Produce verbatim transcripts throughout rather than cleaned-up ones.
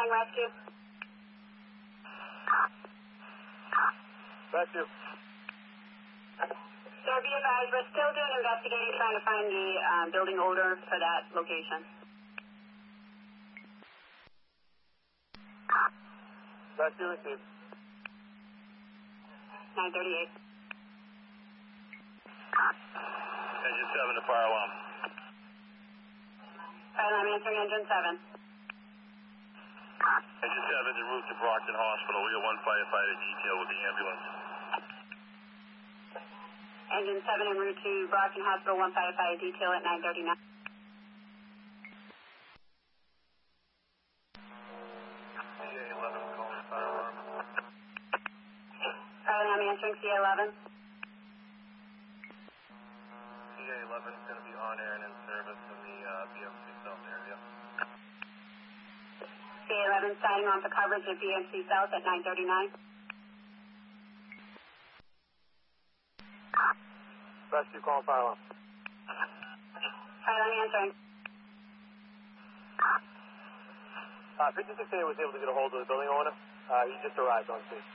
trying rescue. Rescue. Sir, be advised, we're still doing investigating, trying to find the uh, building odor for that location. Rescue received. nine thirty-eight. Engine seven to fire alarm. Fire alarm answering engine seven. Engine seven en route to Brockton Hospital. We got one firefighter detail with the ambulance. Engine seven en route to Brockton Hospital, one firefighter detail at nine thirty-nine. C A eleven calling fire alarm. Fire alarm answering C A eleven. C A eleven is going to be on air and in service in the uh, B M C South area. C A eleven signing on for coverage at B M C South at nine thirty-nine. Rescue calling fire alarm. Fire alarm answering. Uh, fifty-six A was able to get a hold of the building owner. Uh, he just arrived on scene.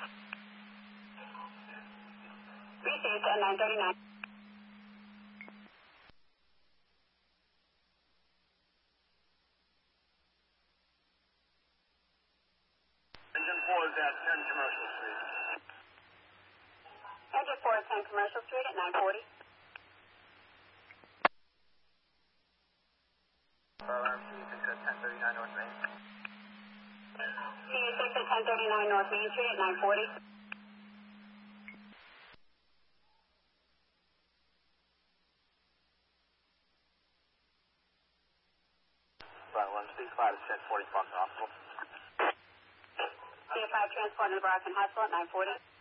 Received at nine thirty-nine. Engine four is at ten Commercial Street. Engine four at ten Commercial Street at nine forty. Fire alarm C six at ten thirty-nine North Main. C six at ten thirty-nine North Main Street at nine forty. Fire alarm C five at ten forty Brockton Hospital. C five transport to the Brockton Hospital at nine forty.